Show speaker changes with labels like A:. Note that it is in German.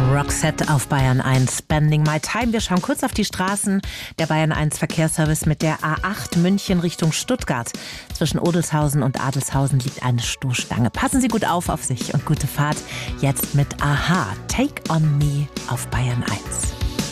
A: Roxette auf Bayern 1, Spending My Time. Wir schauen kurz auf die Straßen. Der Bayern 1 Verkehrsservice mit der A8 München Richtung Stuttgart. Zwischen Odelshausen und Adelshausen liegt eine Stoßstange. Passen Sie gut auf sich und gute Fahrt. Jetzt mit Aha, Take on Me auf Bayern 1.